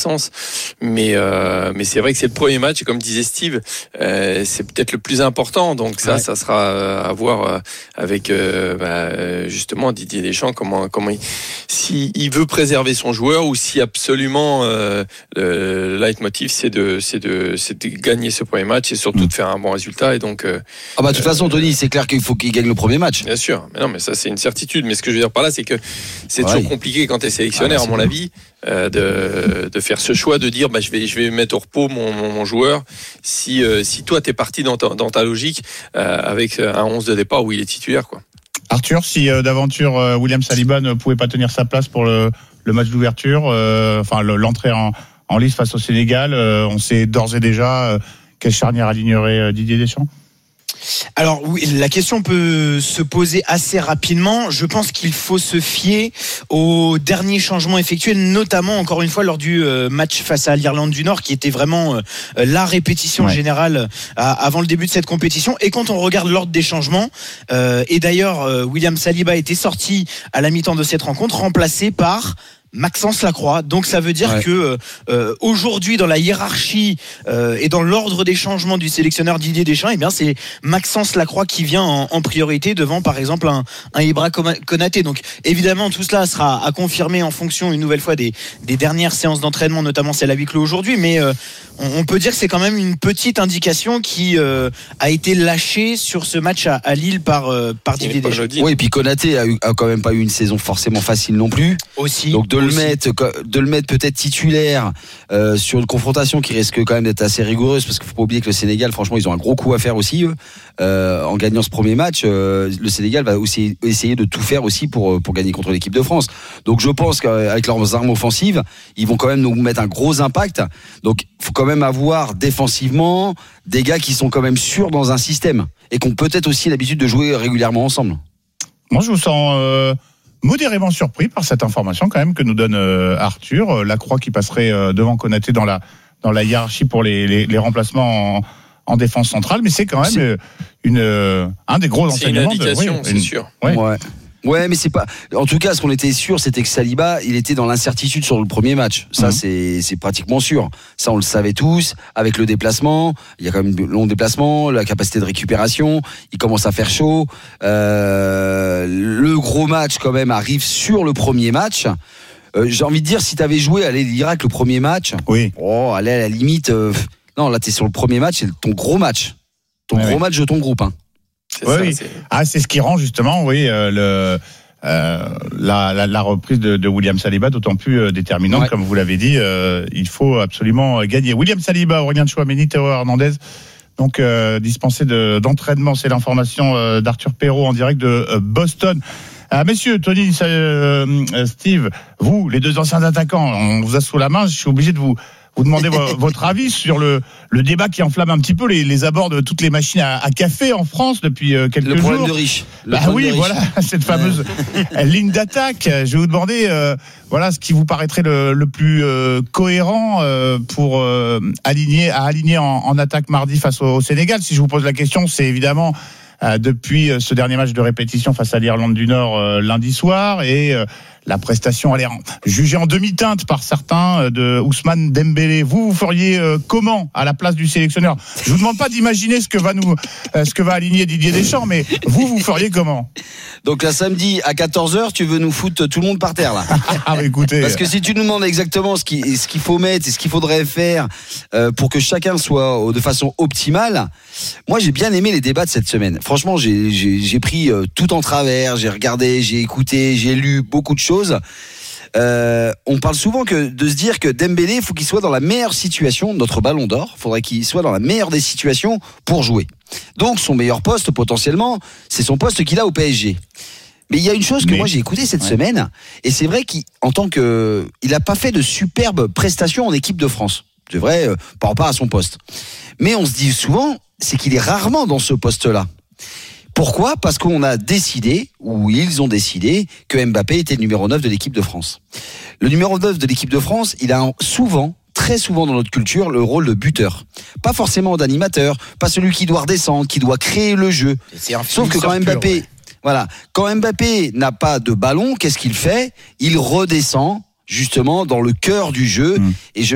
sens. Mais c'est vrai que c'est le premier match, et comme disait Steve, c'est peut-être le plus important. Donc ça sera à voir avec justement Didier Deschamps comment si il veut préserver son joueur ou si absolument le leitmotiv c'est de gagner ce premier match et surtout de faire un bon résultat. Et donc de toute façon, Tony, c'est clair qu'il faut qu'il gagne le premier match. Bien sûr, mais ça c'est une certitude. Mais ce que je veux dire par là, c'est que c'est toujours compliqué quand tu es sélectionneur, à mon avis, de faire ce choix de dire je vais mettre au repos mon joueur si toi tu es parti dans ta logique avec un 11 de départ où il est titulaire, quoi. Arthur, si d'aventure William Saliba ne pouvait pas tenir sa place pour le match d'ouverture, l'entrée en lice face au Sénégal, on sait d'ores et déjà quelle charnière alignerait Didier Deschamps? Alors oui, la question peut se poser assez rapidement. Je pense qu'il faut se fier aux derniers changements effectués, notamment encore une fois lors du match face à l'Irlande du Nord, qui était vraiment la répétition générale avant le début de cette compétition. Et quand on regarde l'ordre des changements, et d'ailleurs William Saliba était sorti à la mi-temps de cette rencontre, remplacé par Maxence Lacroix. Donc ça veut dire que aujourd'hui dans la hiérarchie et dans l'ordre des changements du sélectionneur Didier Deschamps, c'est Maxence Lacroix qui vient en priorité devant par exemple un Ibra Konaté. Donc évidemment tout cela sera à confirmer en fonction une nouvelle fois des dernières séances d'entraînement, notamment celle à huis clos aujourd'hui, mais on peut dire que c'est quand même une petite indication qui a été lâchée sur ce match à Lille par Didier Deschamps. Oui, et puis Konaté a quand même pas eu une saison forcément facile non plus. Aussi. Donc de le mettre peut-être titulaire sur une confrontation qui risque quand même d'être assez rigoureuse, parce qu'il faut pas oublier que le Sénégal, franchement, ils ont un gros coup à faire aussi. En gagnant ce premier match, le Sénégal va aussi essayer de tout faire aussi pour gagner contre l'équipe de France. Donc je pense qu'avec leurs armes offensives, ils vont quand même nous mettre un gros impact. Donc faut quand même avoir défensivement des gars qui sont quand même sûrs dans un système et qui ont peut-être aussi l'habitude de jouer régulièrement ensemble. Moi je vous sens modérément surpris par cette information quand même que nous donne Arthur. Lacroix qui passerait devant Konaté dans la hiérarchie pour les remplacements en défense centrale, mais c'est quand même un des gros enseignements. C'est une indication, c'est sûr. Ouais, mais c'est pas. En tout cas, ce qu'on était sûr, c'était que Saliba, il était dans l'incertitude sur le premier match. Ça, c'est pratiquement sûr. Ça, on le savait tous. Avec le déplacement, il y a quand même de longs déplacements, la capacité de récupération. Il commence à faire chaud. Le gros match, quand même, arrive sur le premier match. J'ai envie de dire, si t'avais joué à l'Irak le premier match, allez, à la limite. Non, là, t'es sur le premier match, c'est ton gros match. Gros match de ton groupe, hein. C'est ce qui rend justement la reprise de William Saliba d'autant plus déterminante, comme vous l'avez dit. Il faut absolument gagner. William Saliba, Aurélien Tchouameni, Théo Hernandez, donc dispensé d'entraînement. C'est l'information d'Arthur Perrault en direct de Boston. Messieurs, Tony, Steve, vous, les deux anciens attaquants, on vous a sous la main. Je suis obligé de vous demander votre avis sur le débat qui enflamme un petit peu les abords de toutes les machines à café en France depuis quelques jours. Le problème de riche. Voilà, cette fameuse ligne d'attaque. Je vais vous demander ce qui vous paraîtrait le plus cohérent pour aligner en attaque mardi face au Sénégal. Si je vous pose la question, c'est évidemment depuis ce dernier match de répétition face à l'Irlande du Nord lundi soir et la prestation a l'air jugée en demi-teinte par certains de Ousmane Dembélé. Vous feriez comment à la place du sélectionneur? Je vous demande pas d'imaginer ce que va aligner Didier Deschamps, mais vous feriez comment? Donc là, samedi à 14h, tu veux nous foutre tout le monde par terre là. Écoutez, parce que si tu nous demandes exactement ce qu'il faut mettre et ce qu'il faudrait faire pour que chacun soit de façon optimale, moi j'ai bien aimé les débats de cette semaine. Franchement, j'ai pris tout en travers, j'ai regardé, j'ai écouté, j'ai lu beaucoup de choses. On parle souvent de se dire que Dembélé, il faut qu'il soit dans la meilleure situation, notre ballon d'or, il faudrait qu'il soit dans la meilleure des situations pour jouer. Donc son meilleur poste potentiellement, c'est son poste qu'il a au PSG. Mais il y a une chose que moi j'ai écouté cette semaine, et c'est vrai qu'il n'a pas fait de superbes prestations en équipe de France. C'est vrai, par rapport à son poste. Mais on se dit souvent, c'est qu'il est rarement dans ce poste-là. Pourquoi ? Parce qu'on a décidé, ou ils ont décidé, que Mbappé était le numéro 9 de l'équipe de France. Le numéro 9 de l'équipe de France, il a très souvent dans notre culture, le rôle de buteur. Pas forcément d'animateur, pas celui qui doit redescendre, qui doit créer le jeu. Sauf que quand Mbappé n'a pas de ballon, qu'est-ce qu'il fait ? Il redescend justement dans le cœur du jeu. Et